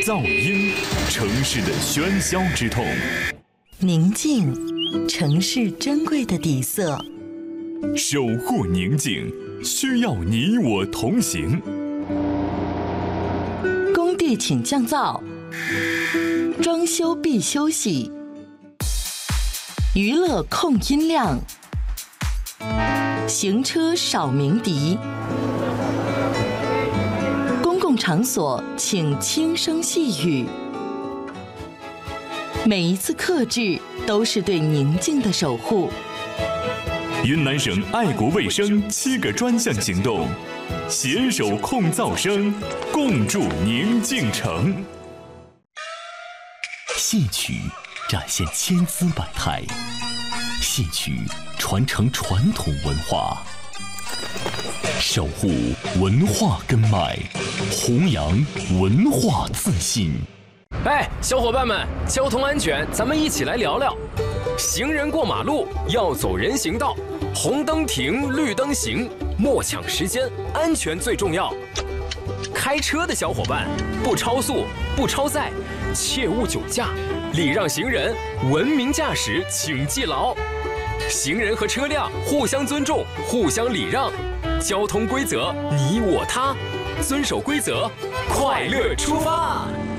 噪音，城市的喧嚣之痛； 宁静，城市珍贵的底色。 守护宁静，需要你我同行。 工地请降噪，装修必休息。娱乐控音量，行车少鸣笛。公共场所请轻声细语。每一次克制都是对宁静的守护。 云南省爱国卫生7个专项行动，携手控噪声，共筑宁静城。戏曲展现千姿百态，戏曲传承传统文化，守护文化根脉，弘扬文化自信。 哎，小伙伴们，交通安全，咱们一起来聊聊。行人过马路要走人行道，红灯停，绿灯行，莫抢时间，安全最重要。开车的小伙伴，不超速，不超载，切勿酒驾，礼让行人，文明驾驶，请记牢。行人和车辆互相尊重，互相礼让，交通规则你我他，遵守规则，快乐出发。